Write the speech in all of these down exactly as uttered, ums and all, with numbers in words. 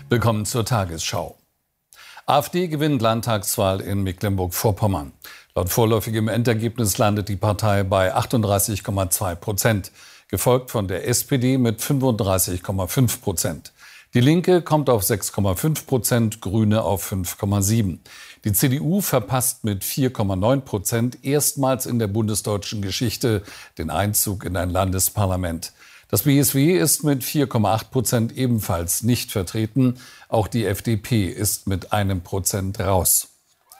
Willkommen zur Tagesschau. AfD gewinnt Landtagswahl in Mecklenburg-Vorpommern. Laut vorläufigem Endergebnis landet die Partei bei achtunddreißig Komma zwei Prozent, gefolgt von der S P D mit fünfunddreißig Komma fünf Prozent. Die Linke kommt auf sechs Komma fünf Prozent, Grüne auf fünf Komma sieben. Die C D U verpasst mit vier Komma neun Prozent erstmals in der bundesdeutschen Geschichte den Einzug in ein Landesparlament. Das B S W ist mit vier Komma acht Prozent ebenfalls nicht vertreten. Auch die F D P ist mit einem Prozent raus.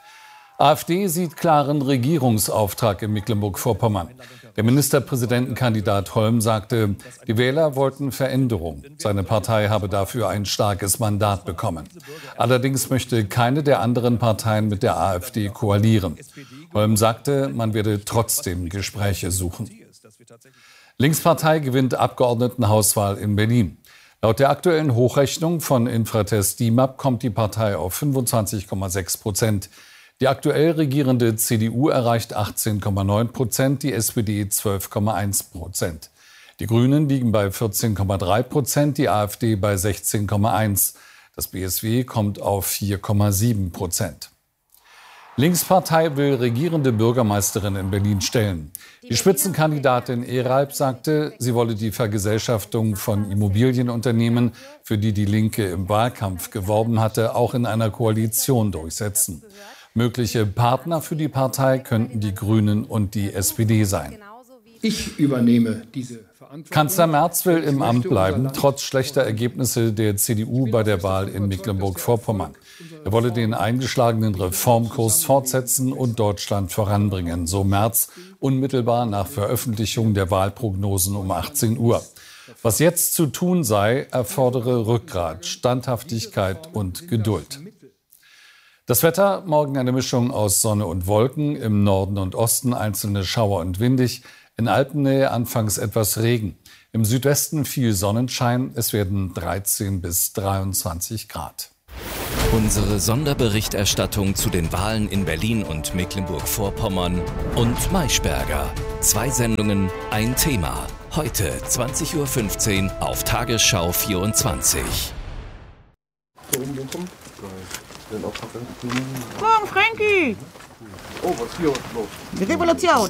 AfD sieht klaren Regierungsauftrag in Mecklenburg-Vorpommern. Der Ministerpräsidentenkandidat Holm sagte, die Wähler wollten Veränderung. Seine Partei habe dafür ein starkes Mandat bekommen. Allerdings möchte keine der anderen Parteien mit der AfD koalieren. Holm sagte, man werde trotzdem Gespräche suchen. Linkspartei gewinnt Abgeordnetenhauswahl in Berlin. Laut der aktuellen Hochrechnung von Infratest D I M A P kommt die Partei auf fünfundzwanzig Komma sechs Prozent. Die aktuell regierende C D U erreicht achtzehn Komma neun Prozent, die S P D zwölf Komma eins Prozent. Die Grünen liegen bei vierzehn Komma drei Prozent, die AfD bei sechzehn Komma eins. Das B S W kommt auf vier Komma sieben Prozent. Linkspartei will regierende Bürgermeisterin in Berlin stellen. Die Spitzenkandidatin Eralb sagte, sie wolle die Vergesellschaftung von Immobilienunternehmen, für die die Linke im Wahlkampf geworben hatte, auch in einer Koalition durchsetzen. Mögliche Partner für die Partei könnten die Grünen und die S P D sein. Ich übernehme diese Verantwortung. Kanzler Merz will im Amt bleiben, trotz schlechter Ergebnisse der C D U bei der Wahl in Mecklenburg-Vorpommern. Er wolle den eingeschlagenen Reformkurs fortsetzen und Deutschland voranbringen, so Merz unmittelbar nach Veröffentlichung der Wahlprognosen um achtzehn Uhr. Was jetzt zu tun sei, erfordere Rückgrat, Standhaftigkeit und Geduld. Das Wetter, morgen eine Mischung aus Sonne und Wolken, im Norden und Osten einzelne Schauer und windig, in Alpennähe anfangs etwas Regen. Im Südwesten viel Sonnenschein, es werden dreizehn bis dreiundzwanzig Grad. Unsere Sonderberichterstattung zu den Wahlen in Berlin und Mecklenburg-Vorpommern und Maischberger. Zwei Sendungen, ein Thema. Heute zwanzig Uhr fünfzehn auf Tagesschau vierundzwanzig. Morgen, Frankie! Oh, was ist hier los? Die Revolution!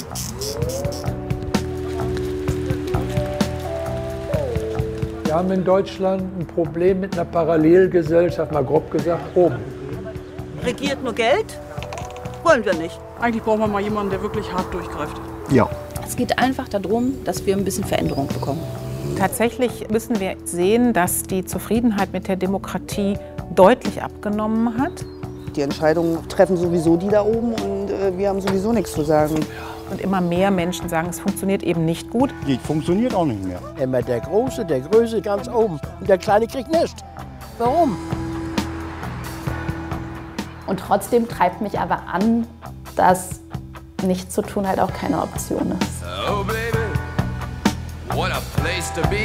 Wir haben in Deutschland ein Problem mit einer Parallelgesellschaft, mal grob gesagt, oben. Regiert nur Geld? Wollen wir nicht. Eigentlich brauchen wir mal jemanden, der wirklich hart durchgreift. Ja. Es geht einfach darum, dass wir ein bisschen Veränderung bekommen. Tatsächlich müssen wir sehen, dass die Zufriedenheit mit der Demokratie deutlich abgenommen hat. Die Entscheidungen treffen sowieso die da oben und äh, wir haben sowieso nichts zu sagen. Und immer mehr Menschen sagen, es funktioniert eben nicht gut. Die funktioniert auch nicht mehr. Immer der Große, der Größe ganz oben und der Kleine kriegt nichts. Warum? Und trotzdem treibt mich aber an, dass nichts zu tun halt auch keine Option ist. Oh baby, what a place to be.